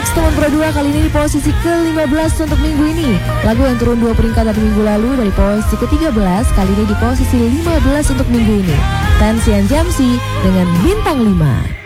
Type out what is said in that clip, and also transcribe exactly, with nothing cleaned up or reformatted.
Next Teman Pro dua kali ini di posisi ke lima belas untuk minggu ini. Lagu yang turun dua peringkat dari minggu lalu dari posisi ke tiga belas kali ini di posisi lima belas untuk minggu ini. Tan Sian Jamsi dengan Bintang lima.